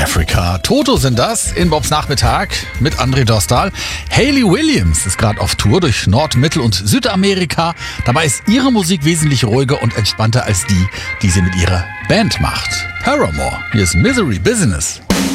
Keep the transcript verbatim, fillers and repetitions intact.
Africa. Toto sind das in Bobs Nachmittag mit André Dostal. Hayley Williams ist gerade auf Tour durch Nord-, Mittel- und Südamerika. Dabei ist ihre Musik wesentlich ruhiger und entspannter als die, die sie mit ihrer Band macht. Paramore, hier ist Misery Business.